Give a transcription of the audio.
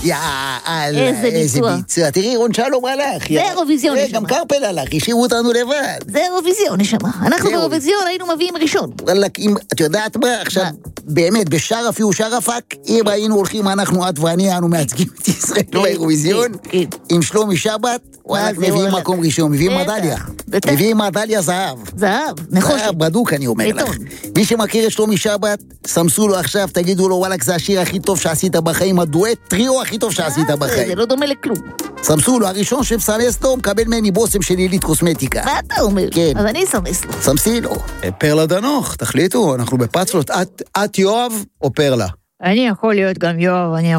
יאללה, איזה ביצוע. ביצוע. תראי, רון שלום הלך. זה אירוויזיון, נשמה. גם קרפל הלך, השאירו אותנו לבד. זה אירוויזיון, נשמה. אנחנו באירוויזיון היינו מביאים ראשון. וואלה, את יודעת מה? עכשיו, באמת, בשרף ושרפק, אם היינו הולכים, אנחנו, את ואני, אנו מייצגים את ישראל באירוויזיון, עם שלומי שבת, וואלה, מביאים מקום ראשון, מביאים מדליה. מביאים מדליה זהב. זהב, נכון. זהב בדוק, אני אומר לך. מי שמכיר את שלומי שבת, סמסו לו עכשיו, תגידו לו, וואלה, זה השיר הכי טוב שעשית בחיים, הדואט, טריו הכי טוב שעשית בחיים. זה לא דומה לכלום. סמסו לו, הראשון שמסמס לו, מקבל ממני בוסם של עילית קוסמטיקה. מה אתה אומר? כן. אז אני סמס לו. סמסי לו. פרלה דנוך, תחליטו, אנחנו בפצלות, את יואב או פרלה? אני יכול להיות גם יואב, אני